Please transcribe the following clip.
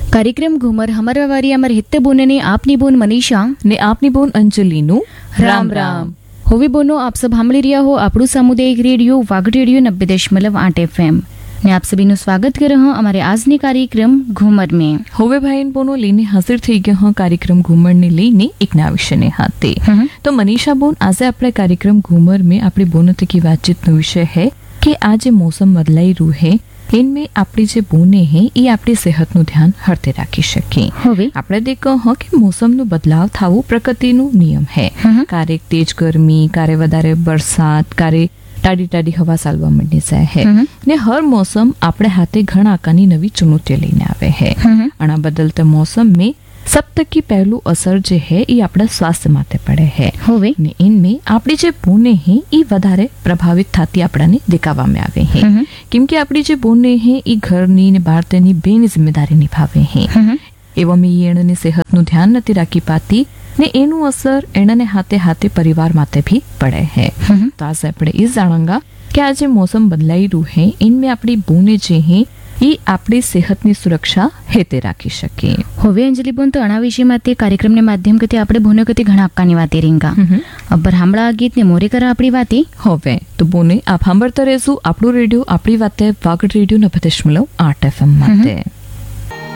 कार्यक्रम घूमर हमारा वारी अमर हित्ते बोने ने आपनी बोन मनीषा ने आपनी बोन अंजलि नु राम राम होवे बोनो आप सब સાંભળી રહ્યા હો આપણું સામુદાયિક રેડિયો વાગડ રેડિયો 90.8 FM ने आप सभी નું સ્વાગત कर रहा हूं हमारे આજની કાર્યક્રમ ઘુમર में होवे भाई बोनो लेने हाजिर થઈ ગયા હા કાર્યક્રમ ઘુમર ને લઈને એક નવા વિષયને હાથે તો મનીષા બોન આજે આપણે કાર્યક્રમ ઘુમર में આપણી બોનો તકી વાતચીતનો વિષય है कि आज मौसम बदलाई रू है इनमें आपड़ी जे बोने हैं ये आपड़ी सेहत नु ध्यान हरते राखी शके होवे આપણે દેખો હ કે મોસમ નું બદલાવ થાવું પ્રકૃતિનું નિયમ है ક્યારેક તેજ ગરમી ક્યારે વધારે વરસાદ ક્યારે टाडी टाडी हवा चालवा मंडी जाए है ने हर मौसम आपणे हाथे घणा आकानी नवी चुनौती लईने आवे है अणा बदलते मौसम में सब की पहलू असर जे है ये आपड़ा स्वास्थ्य माथे पड़े है होवे ने इनमें आपड़ी जे बोने है ये વધારે પ્રભાવિત થાતી આપણાને દેખાવામાં આવે है કેમ કે આપડી જે બોને है ये ઘરની ને બહારની બેની જિમ્મેદારી નિભાવે है એવા में એણની સેહતનું ધ્યાન નથી રાખી પાતી ने एनु असर एणने हाथे हाथे परिवार माते भी पड़े है तो आज આપણે એ જાણાંગા કે આજે मौसम बदलाई रू है इनमें આપડી બોને જે है ये આપડી સેહતની સુરક્ષા હેતે રાખી શકે होवे अंजलि बोन तो अणा विषय माते कार्यक्रम ने माध्यम कते आपणे बोने कते घणा आपकानी वाते रिंगा अब्बर हामळा गीत ने मोरे करा आपड़ी वाते होवे तो बोने आप सांभळता रहेजो આપણું રેડિયો આપણી વાતે વાગડ રેડિયો 90.8 FM माते